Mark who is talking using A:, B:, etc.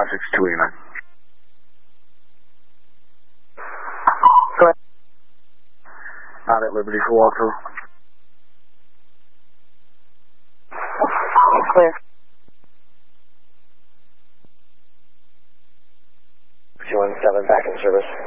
A: 289.
B: Go ahead.
A: Out at Liberty for walkthrough.
B: Clear.
C: 217 back in service.